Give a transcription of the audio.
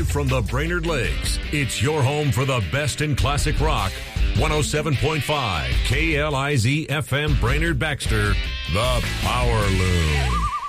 Live from the Brainerd Lakes, it's your home for the best in classic rock. 107.5 KLIZ FM Brainerd Baxter, The Power Loom.